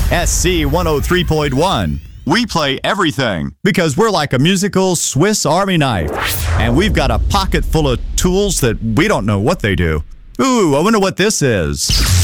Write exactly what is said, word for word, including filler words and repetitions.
S C one oh three point one. We play everything because we're like a musical Swiss Army knife. And we've got a pocket full of tools that we don't know what they do. Ooh, I wonder what this is.